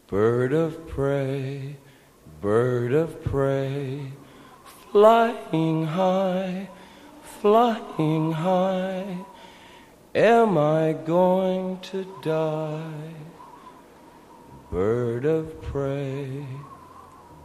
Bird of prey, bird of prey, flying high, flying high, am I going to die? Bird of prey.